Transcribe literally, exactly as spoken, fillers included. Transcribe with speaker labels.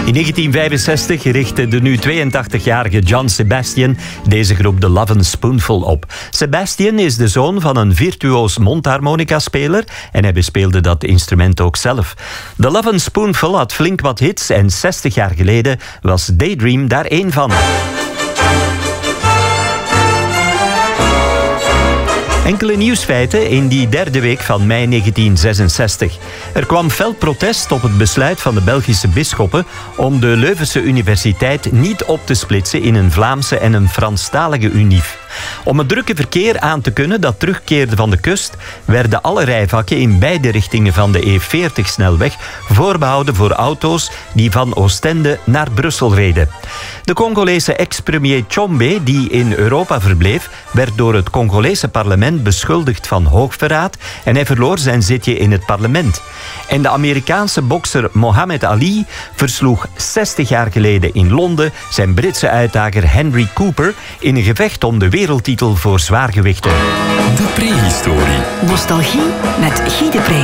Speaker 1: In negentien vijfenzestig richtte de nu tweeëntachtigjarige John Sebastian deze groep The Lovin' Spoonful op. Sebastian is de zoon van een virtuoos mondharmonica-speler en hij bespeelde dat instrument ook zelf. The Lovin' Spoonful had flink wat hits en zestig jaar geleden was Daydream daar één van. Enkele nieuwsfeiten in die derde week van mei negentien zesenzestig. Er kwam fel protest op het besluit van de Belgische bisschoppen om de Leuvense Universiteit niet op te splitsen in een Vlaamse en een Franstalige unief. Om het drukke verkeer aan te kunnen dat terugkeerde van de kust, werden alle rijvakken in beide richtingen van de E veertig-snelweg voorbehouden voor auto's die van Oostende naar Brussel reden. De Congolese ex-premier Tshombe, die in Europa verbleef, werd door het Congolese parlement beschuldigd van hoogverraad en hij verloor zijn zitje in het parlement. En de Amerikaanse bokser Muhammad Ali versloeg zestig jaar geleden in Londen zijn Britse uitdager Henry Cooper in een gevecht om de wereldtitel voor zwaargewichten.
Speaker 2: De prehistorie.
Speaker 3: Nostalgie met Guy de Pre.